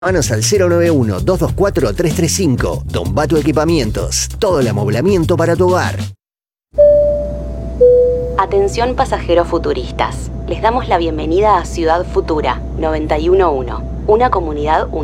Manos al 091-224-335. Don Bato Equipamientos. Todo el amoblamiento para tu hogar. Atención pasajeros futuristas. Les damos la bienvenida a Ciudad Futura 911, una comunidad